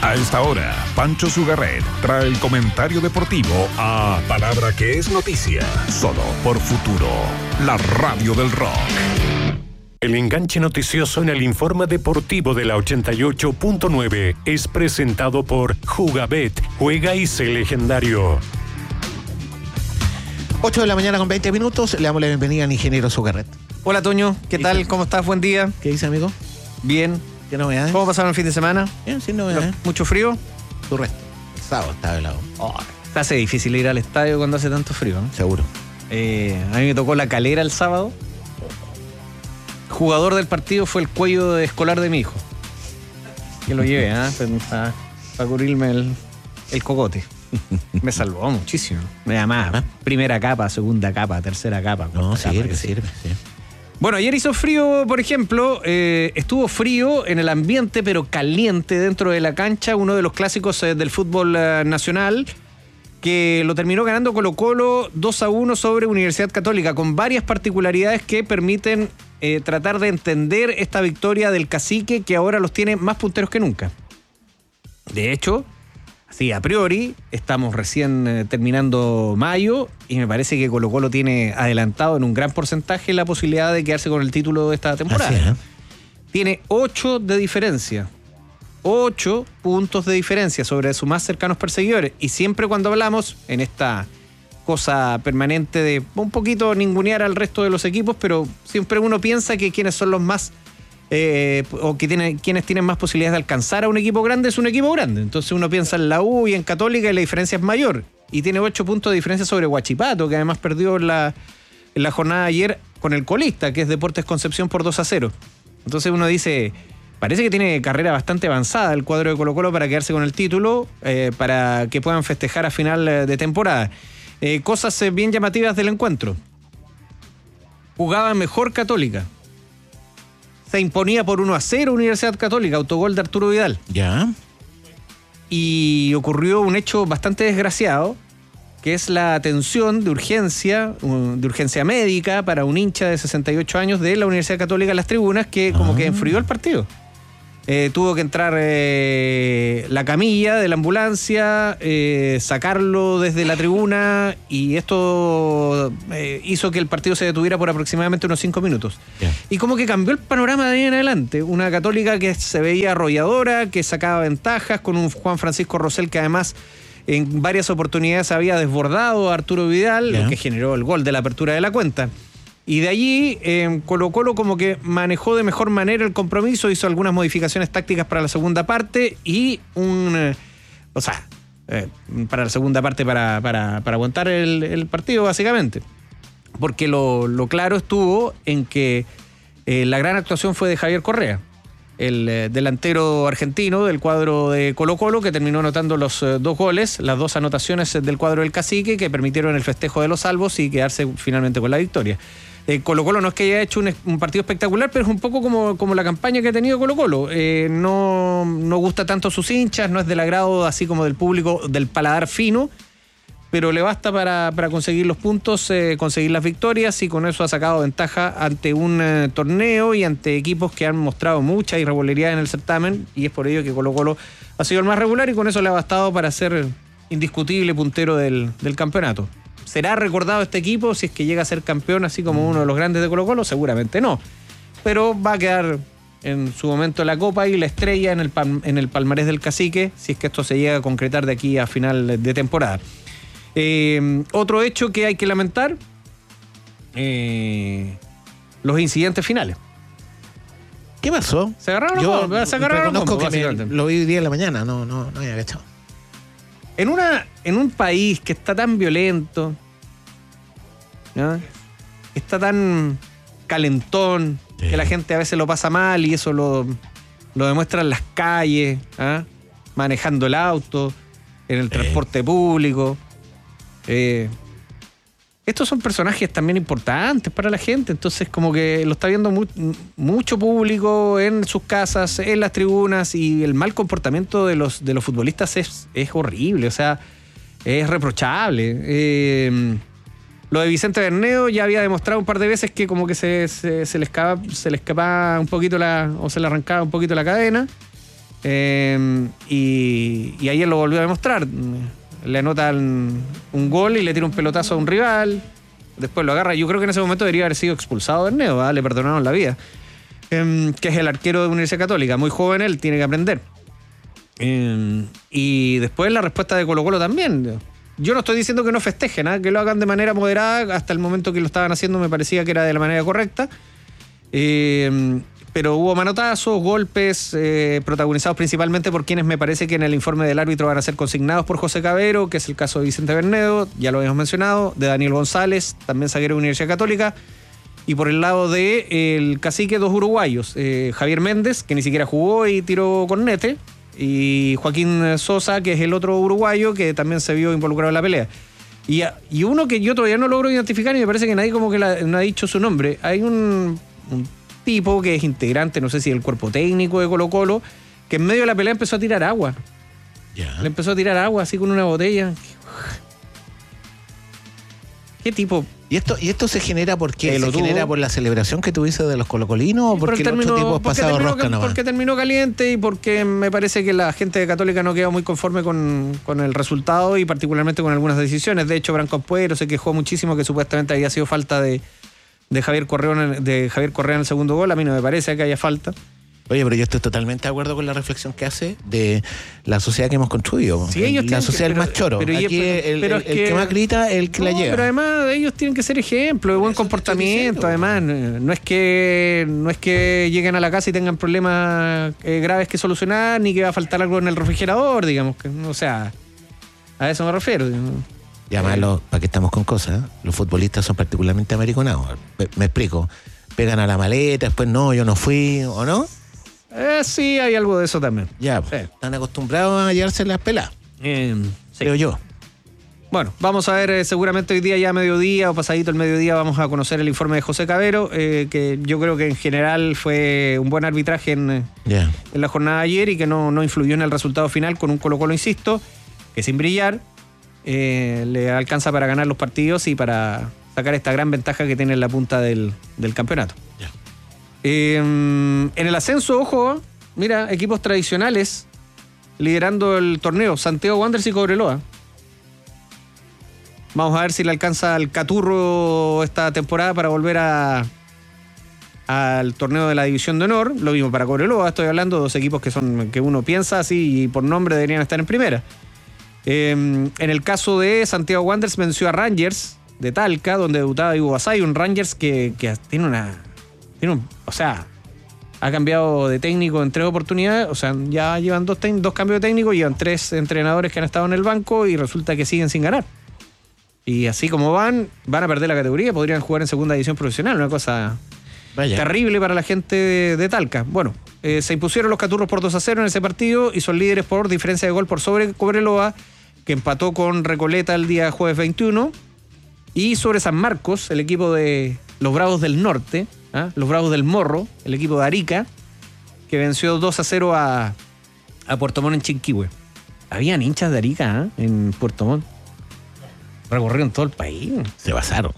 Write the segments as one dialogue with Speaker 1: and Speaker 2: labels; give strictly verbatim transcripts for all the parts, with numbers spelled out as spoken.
Speaker 1: A esta hora, Pancho Zugarret trae el comentario deportivo a Palabra que es noticia, solo por Futuro, la radio del rock.
Speaker 2: El enganche noticioso en el informe deportivo de la ochenta y ocho punto nueve es presentado por Jugabet, juega y sé legendario.
Speaker 3: ocho de la mañana con veinte minutos, le damos la bienvenida al ingeniero Zugarret.
Speaker 4: Hola Toño, ¿qué
Speaker 3: ¿Qué
Speaker 4: tal?
Speaker 3: dice?
Speaker 4: ¿Cómo estás? Buen día.
Speaker 3: ¿Qué dice, amigo?
Speaker 4: Bien.
Speaker 3: ¿Qué novedades?
Speaker 4: ¿Cómo pasaron el fin de semana?
Speaker 3: Bien, sin novedades.
Speaker 4: ¿Mucho frío?
Speaker 3: Tu resto. El sábado está velado.
Speaker 4: Oh, te hace difícil ir al estadio cuando hace tanto frío, ¿no?
Speaker 3: Seguro.
Speaker 4: Eh, a mí me tocó La Calera el sábado. Jugador del partido fue el cuello de escolar de mi hijo. Que lo llevé, ¿ah? ¿eh? Para pa cubrirme el, el cocote. Me salvó muchísimo. Además, primera capa, segunda capa, tercera capa.
Speaker 3: No,
Speaker 4: capa,
Speaker 3: sirve,
Speaker 4: sí.
Speaker 3: sirve, sí.
Speaker 4: Bueno, ayer hizo frío, por ejemplo, eh, estuvo frío en el ambiente, pero caliente dentro de la cancha, uno de los clásicos eh, del fútbol eh, nacional, que lo terminó ganando Colo-Colo dos a uno sobre Universidad Católica, con varias particularidades que permiten eh, tratar de entender esta victoria del Cacique, que ahora los tiene más punteros que nunca. De hecho, sí, a priori, estamos recién eh, terminando mayo y me parece que Colo-Colo tiene adelantado en un gran porcentaje la posibilidad de quedarse con el título de esta temporada.
Speaker 3: Así es, ¿eh?
Speaker 4: Tiene ocho de diferencia. Ocho puntos de diferencia sobre sus más cercanos perseguidores. Y siempre cuando hablamos en esta cosa permanente de un poquito ningunear al resto de los equipos, pero siempre uno piensa que quienes son los más Eh, o que tiene, quienes tienen más posibilidades de alcanzar a un equipo grande es un equipo grande. Entonces uno piensa en la U y en Católica y la diferencia es mayor. Y tiene ocho puntos de diferencia sobre Huachipato, que además perdió en la, en la jornada de ayer con el colista, que es Deportes Concepción, por dos a cero. Entonces uno dice, parece que tiene carrera bastante avanzada el cuadro de Colo-Colo para quedarse con el título, eh, para que puedan festejar a final de temporada. Eh, cosas bien llamativas del encuentro. Jugaba mejor Católica. Se imponía por uno a cero Universidad Católica, autogol de Arturo Vidal.
Speaker 3: Ya.
Speaker 4: Y ocurrió un hecho bastante desgraciado, que es la atención de urgencia, de urgencia médica para un hincha de sesenta y ocho años de la Universidad Católica en las tribunas, que como
Speaker 3: Ah.
Speaker 4: que enfrió el partido. Eh, tuvo que entrar eh, la camilla de la ambulancia, eh, sacarlo desde la tribuna, y esto eh, hizo que el partido se detuviera por aproximadamente unos cinco minutos.
Speaker 3: Yeah.
Speaker 4: Y como que cambió el panorama de ahí en adelante. Una Católica que se veía arrolladora, que sacaba ventajas, con un Juan Francisco Rosell que además en varias oportunidades había desbordado a Arturo Vidal,
Speaker 3: Yeah.
Speaker 4: lo que generó el gol de la apertura de la cuenta. Y de allí, eh, Colo-Colo como que manejó de mejor manera el compromiso, hizo algunas modificaciones tácticas para la segunda parte y un... Eh, o sea, eh, para la segunda parte para, para, para aguantar el, el partido, básicamente. Porque lo, lo claro estuvo en que eh, la gran actuación fue de Javier Correa, el eh, delantero argentino del cuadro de Colo-Colo, que terminó anotando los eh, dos goles, las dos anotaciones del cuadro del Cacique, que permitieron el festejo de los salvos y quedarse finalmente con la victoria. Eh, Colo-Colo no es que haya hecho un, un partido espectacular, pero es un poco como, como la campaña que ha tenido Colo-Colo. Eh, no, no gusta tanto a sus hinchas, no es del agrado así como del público, del paladar fino, pero le basta para, para conseguir los puntos, eh, conseguir las victorias, y con eso ha sacado ventaja ante un eh, torneo y ante equipos que han mostrado mucha irregularidad en el certamen, y es por ello que Colo-Colo ha sido el más regular, y con eso le ha bastado para ser indiscutible puntero del, del campeonato. ¿Será recordado este equipo si es que llega a ser campeón así como uno de los grandes de Colo-Colo? Seguramente no, pero va a quedar en su momento la copa y la estrella en el, en el palmarés del Cacique, si es que esto se llega a concretar de aquí a final de temporada. Eh, otro hecho que hay que lamentar, eh, los incidentes finales.
Speaker 3: ¿Qué pasó?
Speaker 4: Se agarraron
Speaker 3: Yo
Speaker 4: los se agarraron
Speaker 3: reconozco
Speaker 4: los
Speaker 3: que me-
Speaker 4: básicamente.
Speaker 3: lo vi hoy día en la mañana, no, no, no había cachado.
Speaker 4: En, una, en un país que está tan violento, ¿no? Está tan calentón,
Speaker 3: Sí.
Speaker 4: que la gente a veces lo pasa mal, y eso lo, lo demuestra en las calles, ¿ah? Manejando el auto, en el transporte público. Eh, estos son personajes también importantes para la gente, entonces como que lo está viendo mu- mucho público en sus casas, en las tribunas, y el mal comportamiento de los, de los futbolistas es, es horrible, o sea, es reprochable. Eh, lo de Vicente Berneo ya había demostrado un par de veces que como que se, se, se le escapa, se le escapaba un poquito la, o se le arrancaba un poquito la cadena. Eh, y, y ayer lo volvió a demostrar. Le anotan un gol y le tira un pelotazo a un rival. Después lo agarra. Yo creo que en ese momento debería haber sido expulsado Bernedo, ¿eh? Le perdonaron la vida. Eh, que es el arquero de Universidad Católica. Muy joven él, tiene que aprender. Eh, y después la respuesta de Colo Colo también. Yo no estoy diciendo que no festejen, ¿eh? Que lo hagan de manera moderada. Hasta el momento que lo estaban haciendo me parecía que era de la manera correcta. Eh, pero hubo manotazos, golpes, eh, protagonizados principalmente por quienes me parece que en el informe del árbitro van a ser consignados por José Cabero, que es el caso de Vicente Bernedo, ya lo habíamos mencionado, de Daniel González, también zaguero de Universidad Católica, y por el lado de eh, el cacique, dos uruguayos, eh, Javier Méndez, que ni siquiera jugó y tiró cornete, y Joaquín Sosa, que es el otro uruguayo que también se vio involucrado en la pelea. Y, y uno que yo todavía no logro identificar y me parece que nadie como que la, no ha dicho su nombre. Hay un, un tipo que es integrante, no sé si del cuerpo técnico de Colo Colo, que en medio de la pelea empezó a tirar agua.
Speaker 3: Ya.
Speaker 4: Le empezó a tirar agua así con una botella. ¿Qué tipo?
Speaker 3: ¿Y esto, ¿Y esto se genera por qué?
Speaker 4: Eh,
Speaker 3: ¿Se genera
Speaker 4: tuvo.
Speaker 3: por la celebración que tuviste de los colocolinos o
Speaker 4: Por
Speaker 3: porque el
Speaker 4: terminó-
Speaker 3: otro tipo es
Speaker 4: porque
Speaker 3: pasado
Speaker 4: terminó
Speaker 3: rosca
Speaker 4: ca-
Speaker 3: nomás?
Speaker 4: Porque terminó caliente y porque me parece que la gente de Católica no quedó muy conforme con, con el resultado y particularmente con algunas decisiones. De hecho, Branco Ampuero se quejó muchísimo que supuestamente había sido falta de, de, Javier Correa en el, de Javier Correa en el segundo gol. A mí no me parece que haya falta.
Speaker 3: Oye, pero yo estoy totalmente de acuerdo con la reflexión que hace de la sociedad que hemos construido.
Speaker 4: Sí, ellos
Speaker 3: la
Speaker 4: tienen
Speaker 3: sociedad
Speaker 4: que-
Speaker 3: del más
Speaker 4: pero-
Speaker 3: choro.
Speaker 4: pero-
Speaker 3: Aquí
Speaker 4: pero-
Speaker 3: el,
Speaker 4: pero
Speaker 3: el-
Speaker 4: es
Speaker 3: el que,
Speaker 4: que-
Speaker 3: más grita es el que la
Speaker 4: No,
Speaker 3: lleva.
Speaker 4: pero además ellos tienen que ser ejemplo de buen
Speaker 3: Eso te estoy
Speaker 4: comportamiento.
Speaker 3: diciendo.
Speaker 4: Además, no es que no es que lleguen a la casa y tengan problemas eh, graves que solucionar, ni que va a faltar algo en el refrigerador, digamos. Que, o sea, a eso me refiero. digamos.
Speaker 3: Y además, los- para que estamos con cosas, los futbolistas son particularmente americonados. Me, me explico. Pegan a la maleta, después no, yo no fui, ¿o no?
Speaker 4: Eh, sí, hay algo de eso también.
Speaker 3: Ya,
Speaker 4: Sí.
Speaker 3: están acostumbrados a llevarse las pelas,
Speaker 4: Eh, sí.
Speaker 3: creo yo.
Speaker 4: Bueno, vamos a ver eh, seguramente hoy día ya a mediodía o pasadito el mediodía vamos a conocer el informe de José Cabero, eh, que yo creo que en general fue un buen arbitraje en, eh,
Speaker 3: Ya.
Speaker 4: en la jornada de ayer y que no, no influyó en el resultado final con un Colo Colo, insisto, que sin brillar eh, le alcanza para ganar los partidos y para sacar esta gran ventaja que tiene en la punta del, del campeonato.
Speaker 3: Ya.
Speaker 4: Eh, en el ascenso, ojo, mira, equipos tradicionales liderando el torneo, Santiago Wanderers y Cobreloa. Vamos a ver si le alcanza al Caturro esta temporada para volver a al torneo de la División de Honor. Lo mismo para Cobreloa, estoy hablando de dos equipos que son que uno piensa así y por nombre deberían estar en primera. Eh, en el caso de Santiago Wanderers venció a Rangers de Talca, donde debutaba Ivo Basay, un Rangers que, que tiene una... Tiene un, o sea, ha cambiado de técnico en tres oportunidades, o sea, ya llevan dos, tec- dos cambios de técnico, llevan tres entrenadores que han estado en el banco y resulta que siguen sin ganar. Y así como van, van a perder la categoría, podrían jugar en segunda división profesional, una cosa
Speaker 3: Vaya.
Speaker 4: terrible para la gente de, de Talca. Bueno, eh, se impusieron los Caturros por dos a cero en ese partido y son líderes por diferencia de gol por sobre Cobreloa, que empató con Recoleta el día jueves veintiuno. Y sobre San Marcos, el equipo de los Bravos del Norte, ¿ah? los Bravos del Morro, el equipo de Arica, que venció dos a cero a, a Puerto Montt en Chinquihue. Habían hinchas de Arica ¿eh? en Puerto Montt. Recorrieron todo el país.
Speaker 3: Se basaron.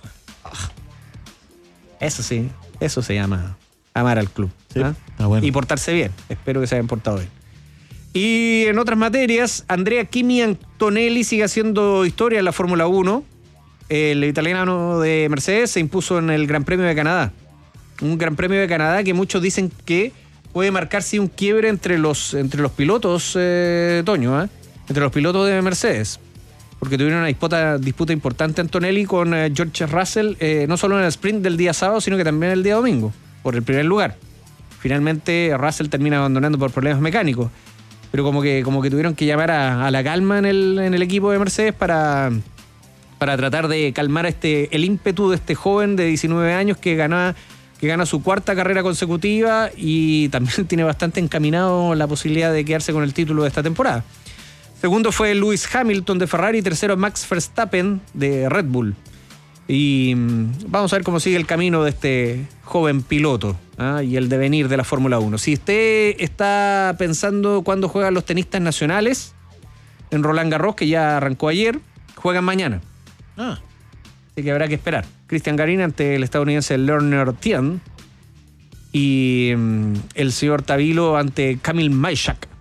Speaker 4: Eso sí, eso se llama amar al club.
Speaker 3: Sí,
Speaker 4: ¿ah?
Speaker 3: está bueno.
Speaker 4: Y portarse bien. Espero que se hayan portado bien. Y en otras materias, Andrea Kimi Antonelli sigue haciendo historia en la Fórmula uno. El italiano de Mercedes se impuso en el Gran Premio de Canadá. Un Gran Premio de Canadá que muchos dicen que puede marcarse un quiebre entre los, entre los pilotos, eh, Toño, ¿eh? entre los pilotos de Mercedes. Porque tuvieron una disputa, disputa importante Antonelli con eh, George Russell, eh, no solo en el sprint del día sábado, sino que también el día domingo, por el primer lugar. Finalmente Russell termina abandonando por problemas mecánicos. Pero como que, como que tuvieron que llamar a, a la calma en el, en el equipo de Mercedes para... para tratar de calmar este, el ímpetu de este joven de diecinueve años que gana, que gana su cuarta carrera consecutiva y también tiene bastante encaminado la posibilidad de quedarse con el título de esta temporada. Segundo fue Lewis Hamilton de Ferrari, tercero Max Verstappen de Red Bull. Y mmm, vamos a ver cómo sigue el camino de este joven piloto ¿ah? y el devenir de la Fórmula uno. Si usted está pensando cuándo juegan los tenistas nacionales en Roland Garros, que ya arrancó ayer, juegan mañana.
Speaker 3: Ah.
Speaker 4: Así que habrá que esperar. Cristian Garín ante el estadounidense Lerner Tien y mm, el señor Tavilo ante Kamil Majchak,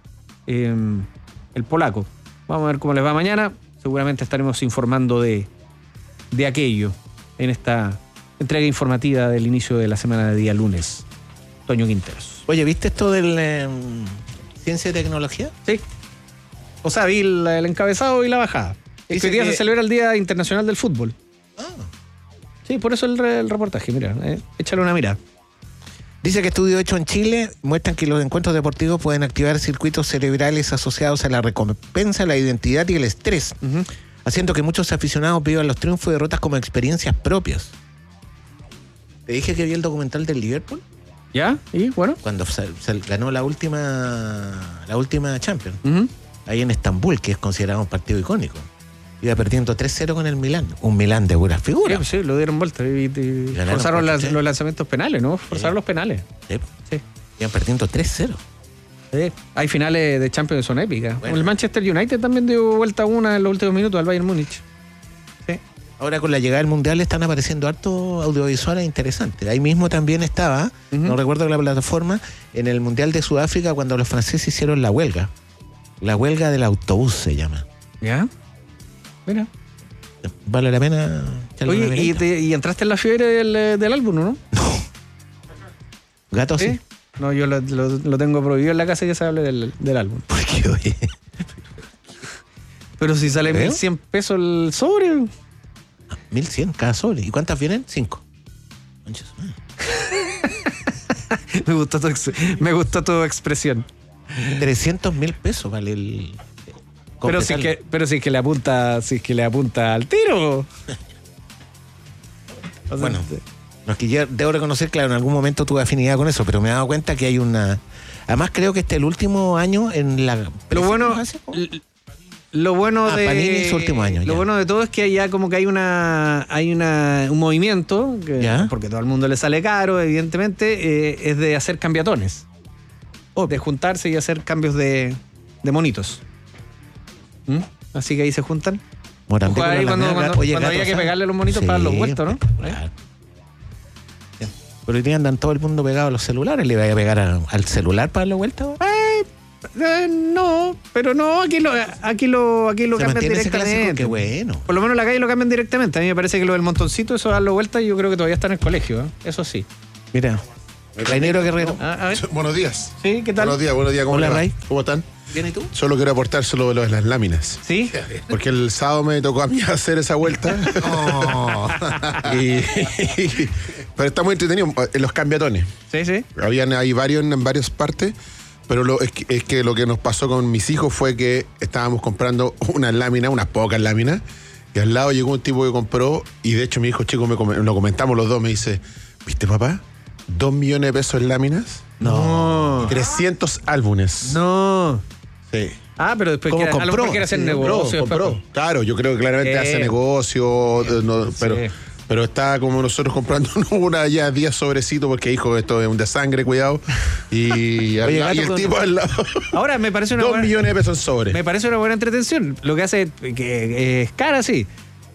Speaker 4: eh, el polaco. Vamos a ver cómo les va mañana. Seguramente estaremos informando de, de aquello en esta entrega informativa del inicio de la semana de día lunes. Toño Quinteros.
Speaker 3: Oye, ¿viste esto del eh, ciencia y tecnología?
Speaker 4: Sí. O sea, vi el, el encabezado y la bajada. Es que hoy día que... se celebra el Día Internacional del Fútbol.
Speaker 3: Ah.
Speaker 4: Sí, por eso el, el reportaje, mira, eh, échale una mirada.
Speaker 3: Dice que estudios hechos en Chile muestran que los encuentros deportivos pueden activar circuitos cerebrales asociados a la recompensa, la identidad y el estrés, uh-huh. haciendo que muchos aficionados vivan los triunfos y derrotas como experiencias propias. ¿Te dije que vi el documental del Liverpool?
Speaker 4: ¿Ya? ¿Y bueno?
Speaker 3: Cuando se, se ganó la última la última Champions,
Speaker 4: uh-huh.
Speaker 3: ahí en Estambul, que es considerado un partido icónico. Iba perdiendo tres cero con el Milán. Un Milán de pura figura.
Speaker 4: Sí, sí, lo dieron vuelta. Y, y forzaron las, los lanzamientos penales, ¿no? Forzaron sí. los penales.
Speaker 3: Sí. sí. Iban perdiendo tres cero.
Speaker 4: Sí. Hay finales de Champions que son épicas.
Speaker 3: Bueno.
Speaker 4: El Manchester United también dio vuelta una en los últimos minutos al Bayern Múnich. Sí.
Speaker 3: Ahora con la llegada del Mundial están apareciendo hartos audiovisuales interesantes. Ahí mismo también estaba, uh-huh. no recuerdo la plataforma, en el Mundial de Sudáfrica cuando los franceses hicieron la huelga. La huelga del autobús se llama.
Speaker 4: ¿Ya? Mira.
Speaker 3: Vale la pena.
Speaker 4: Oye, ¿y, te, ¿y entraste en la fiebre del, del álbum, no?
Speaker 3: No. Gato sí.
Speaker 4: ¿Sí? No, yo lo, lo, lo tengo prohibido en la casa que se hable del, del álbum.
Speaker 3: ¿Por qué, oye?
Speaker 4: Pero si sale mil cien pesos el sobre.
Speaker 3: mil cien cada sobre. ¿Y cuántas vienen? Cinco.
Speaker 4: me, gustó tu, me gustó tu expresión.
Speaker 3: trescientos mil pesos vale el...
Speaker 4: Pero si, que, pero si es que le apunta, si es que le apunta al tiro. O sea,
Speaker 3: bueno, no es que yo debo reconocer, claro, en algún momento tuve afinidad con eso, pero me he dado cuenta que hay una. Además, creo que este es el último año en la.
Speaker 4: Lo bueno, lo bueno
Speaker 3: ah,
Speaker 4: de.
Speaker 3: Panini es su último año.
Speaker 4: Lo
Speaker 3: ya.
Speaker 4: bueno de todo es que ya como que hay una, hay una, un movimiento que, porque todo el mundo le sale caro, evidentemente, eh, es de hacer cambiatones, oh. de juntarse y hacer cambios de, de monitos. ¿Mm? Así que ahí se juntan.
Speaker 3: Morandé
Speaker 4: ahí cuando, cuando, Oye, cuando había que pegarle los monitos sí, para los vueltos, ¿no?
Speaker 3: Claro. Pero hoy día andan todo el mundo pegado a los celulares. ¿Le vaya a pegar a, al celular para la vuelta?
Speaker 4: Eh, eh, no, pero no, aquí lo, aquí lo, aquí lo cambian directamente.
Speaker 3: Qué bueno.
Speaker 4: Por lo menos en la calle lo cambian directamente. A mí me parece que lo del montoncito, eso darlo vuelta, yo creo que todavía está en el colegio, ¿eh? Eso sí.
Speaker 3: Mira, Rainero Guerrero.
Speaker 4: Ah, a ver.
Speaker 5: Buenos días.
Speaker 4: Sí, ¿qué tal?
Speaker 5: Buenos días, buenos días. ¿Cómo
Speaker 3: Hola, Ray.
Speaker 5: ¿Cómo están?
Speaker 3: ¿Bien y tú?
Speaker 5: Solo quiero aportar solo lo de las láminas.
Speaker 4: ¿Sí?
Speaker 5: Porque el sábado me tocó a mí hacer esa vuelta.
Speaker 3: Oh.
Speaker 5: y, y, pero está muy entretenido. Los cambiatones.
Speaker 4: Sí, sí.
Speaker 5: Habían, hay varios en, en varias partes. Pero lo, es, que, es que lo que nos pasó con mis hijos fue que estábamos comprando unas láminas, unas pocas láminas. Y al lado llegó un tipo que compró. Y de hecho mi hijo chico, me, lo comentamos los dos, me dice, ¿viste, papá? ¿Dos millones de pesos en láminas?
Speaker 4: No.
Speaker 5: trescientos álbumes.
Speaker 4: No.
Speaker 5: Sí.
Speaker 4: Ah, pero después quiere, a lo mejor quiere hacer sí, negocio.
Speaker 5: Compró, compró. Claro, yo creo que claramente eh, hace negocio, no, pero, sí. pero está como nosotros comprando una ya diez sobrecitos porque, hijo, esto es un de sangre, cuidado. Y, Oye, y el tipo al lado.
Speaker 4: Ahora me parece una
Speaker 5: Dos
Speaker 4: buena,
Speaker 5: millones de pesos en sobre.
Speaker 4: Me parece una buena entretención. Lo que hace que, que es cara, sí.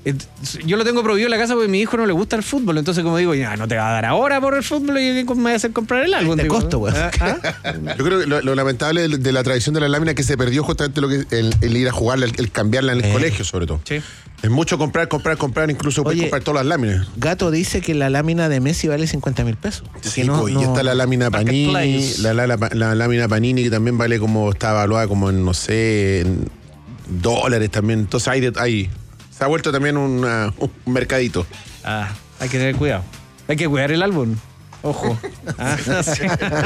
Speaker 4: Yo lo tengo prohibido en la casa porque a mi hijo no le gusta el fútbol. Entonces, como digo, ya no te va a dar ahora por el fútbol y me voy a hacer comprar el álbum.
Speaker 3: De costo, güey.
Speaker 4: ¿Ah? ¿Ah?
Speaker 5: Yo creo que lo, lo lamentable de, de la tradición de la lámina es que se perdió justamente lo que el, el ir a jugarla, el, el cambiarla en el eh. colegio, sobre todo.
Speaker 4: Sí.
Speaker 5: Es mucho comprar, comprar, comprar, incluso puedes comprar todas las láminas.
Speaker 3: Gato dice que la lámina de Messi vale cincuenta mil pesos.
Speaker 5: Sí, no, pues, no, y está la lámina Panini, la, la, la, la lámina Panini que también vale como, está evaluada como en, no sé, en dólares también. Entonces hay, de, hay se ha vuelto también una, un mercadito.
Speaker 4: Ah, hay que tener cuidado. Hay que cuidar el álbum. Ojo. Ah, sí.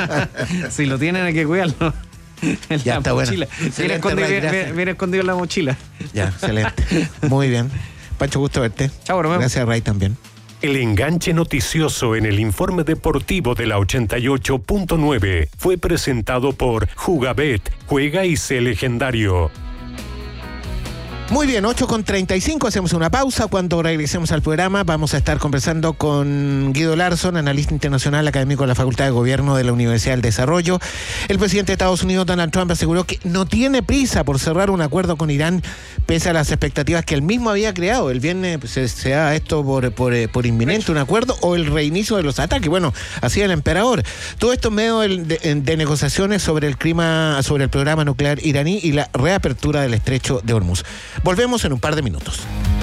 Speaker 4: Si lo tienen hay que cuidarlo. En
Speaker 3: ya
Speaker 4: la
Speaker 3: está
Speaker 4: mochila.
Speaker 3: Bueno.
Speaker 4: Viene escondido, viene, viene escondido en la mochila.
Speaker 3: Ya, excelente. Muy bien. Pancho, gusto verte.
Speaker 4: Chao, Romeo.
Speaker 3: Gracias, Ray, también.
Speaker 2: El enganche noticioso en el informe deportivo de la ochenta y ocho punto nueve fue presentado por Jugabet. Juega y sé legendario.
Speaker 3: Muy bien, ocho con treinta y cinco, hacemos una pausa. Cuando regresemos al programa vamos a estar conversando con Guido Larson, analista internacional académico de la Facultad de Gobierno de la Universidad del Desarrollo. El presidente de Estados Unidos, Donald Trump, aseguró que no tiene prisa por cerrar un acuerdo con Irán, pese a las expectativas que él mismo había creado. El viernes se, se da esto por, por, por inminente un acuerdo o el reinicio de los ataques. Bueno, así el emperador. Todo esto en medio de, de, de negociaciones sobre el clima, sobre el programa nuclear iraní y la reapertura del estrecho de Hormuz. Volvemos en un par de minutos.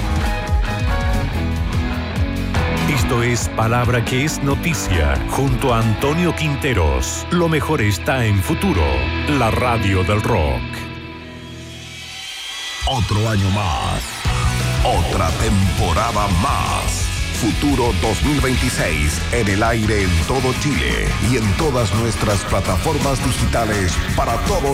Speaker 2: Esto es Palabra que es Noticia, junto a Antonio Quinteros. Lo mejor está en Futuro, la radio del rock.
Speaker 1: Otro año más. Otra temporada más. Futuro dos mil veintiséis en el aire en todo Chile y en todas nuestras plataformas digitales para todo